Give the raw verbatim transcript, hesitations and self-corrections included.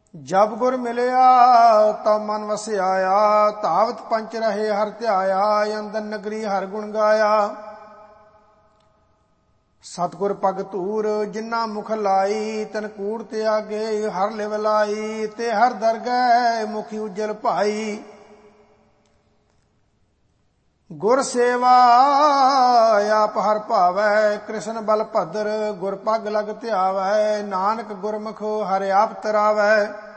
ਜਬ ਗੁਰ ਮਿਲਿਆ ਤਬ ਮਨ ਵਸਿਆਇਆ। ਧਾਵਤ ਪੰਚ ਰਹੇ ਹਰ ਧਿਆਇਆ। ਅੰਦਰ ਨਗਰੀ ਹਰ ਗੁਣ ਗਾਇਆ। ਸਤਿਗੁਰ ਪਗ ਧੂਰ ਜਿਨ੍ਹਾਂ ਮੁਖ ਲਾਈ। ਤਨ ਕੂੜ ਤਿਆਗੇ ਹਰ ਲਿਵ ਲਾਈ। ਤੇ ਹਰ ਦਰਗਹਿ ਮੁਖੀ ਉਜਲ ਭਾਈ। ਗੁਰ ਸੇਵਾ ਆਪ ਹਰ ਭਾਵੈ। ਕ੍ਰਿਸ਼ਨ ਬਲ ਭਦਰ ਗੁਰ ਪਗ ਲਗ ਧਿਆਵੈ। ਨਾਨਕ ਗੁਰਮੁਖ ਹਰਿ ਆਪ ਤਰਾਵੈ।